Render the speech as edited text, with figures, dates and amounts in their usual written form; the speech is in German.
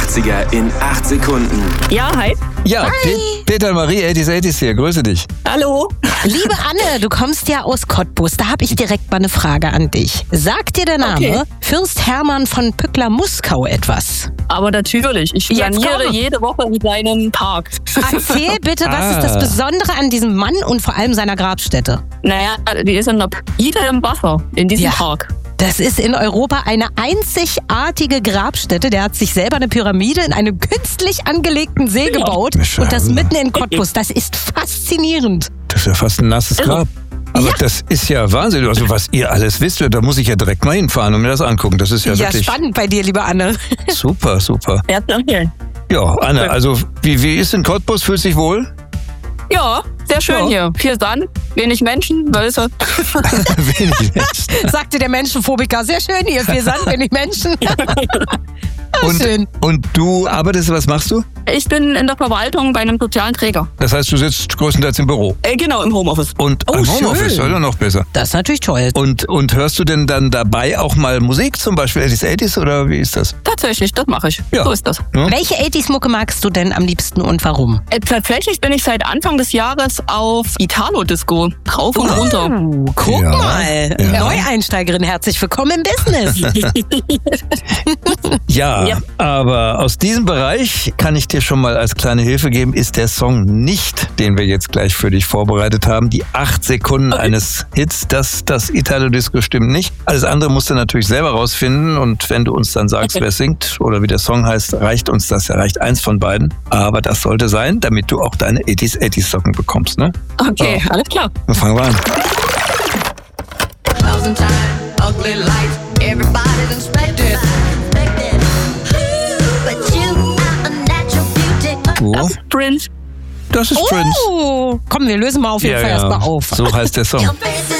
80er in 8 Sekunden. Ja, hi. Ja, Peter Marie, 80s hier, grüße dich. Hallo. Liebe Anne, du kommst ja aus Cottbus. Da habe ich direkt mal eine Frage an dich. Sagt dir der Name Fürst Hermann von Pückler-Muskau etwas? Aber natürlich, ich planiere jede Woche in seinem Park. Erzähl bitte, was ist das Besondere an diesem Mann und vor allem seiner Grabstätte? Naja, die ist in der Pyramide im Wasser, in diesem Park. Das ist in Europa eine einzigartige Grabstätte. Der hat sich selber eine Pyramide in einem künstlich angelegten See gebaut. Und das mitten in Cottbus. Das ist faszinierend. Das ist ja fast ein nasses Grab. Aber das ist ja Wahnsinn. Also was ihr alles wisst, da muss ich ja direkt mal hinfahren und mir das angucken. Das ist ja wirklich spannend bei dir, liebe Anne. Super, super. Ja, danke. Ja, Anne, also wie ist in Cottbus? Fühlst du dich wohl? Ja, sehr schön hier. Viel Sand, wenig Menschen, Wölfe. Wenig Menschen. Sagte der Menschenphobiker. Sehr schön hier, viel Sand, wenig Menschen. Und du arbeitest, was machst du? Ich bin in der Verwaltung bei einem sozialen Träger. Das heißt, du sitzt größtenteils im Büro. Genau, im Homeoffice. Und im Homeoffice, schön. oder noch besser. Das ist natürlich toll. Und hörst du denn dann dabei auch mal Musik, zum Beispiel 80s oder wie ist das? Tatsächlich, das mache ich. Ja. So ist das. Ja? Welche 80s-Mucke magst du denn am liebsten und warum? Tatsächlich bin ich seit Anfang des Jahres auf Italo-Disco. Rauf und runter. Guck Ja. mal, Ja. Neueinsteigerin, herzlich willkommen im Business. Ja, aber aus diesem Bereich kann ich dir schon mal als kleine Hilfe geben, ist der Song nicht, den wir jetzt gleich für dich vorbereitet haben. Die 8 Sekunden eines Hits, das Italo-Disco stimmt nicht. Alles andere musst du natürlich selber rausfinden und wenn du uns dann sagst, wer singt oder wie der Song heißt, reicht uns das, ja reicht eins von beiden. Aber das sollte sein, damit du auch deine 80s Socken bekommst, ne? Okay, alles klar. Dann fangen wir an. Ugly lights, everybody's inspected. But you are a natural beauty. Prince. Das ist Prince. Oh, komm, wir lösen mal auf jeden Fall erstmal auf. So heißt der Song. Your face is